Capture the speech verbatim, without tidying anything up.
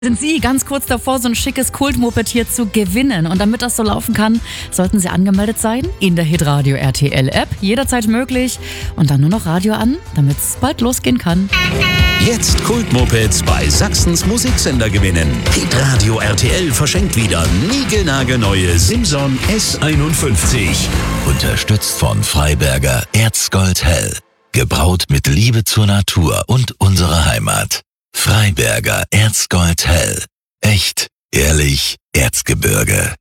Sind Sie ganz kurz davor, so ein schickes Kultmoped hier zu gewinnen? Und damit das so laufen kann, sollten Sie angemeldet sein in der Hitradio R T L App. Jederzeit möglich. Und dann nur noch Radio an, damit es bald losgehen kann. Jetzt Kultmopeds bei Sachsens Musiksender gewinnen. Hitradio R T L verschenkt wieder niegelnagelneue Simson S einundfünfzig. Unterstützt von Freiberger Erzgold Hell. Gebraut mit Liebe zur Natur und unserer Heimat. Freiberger Erzgold Hell. Echt, ehrlich, Erzgebirge.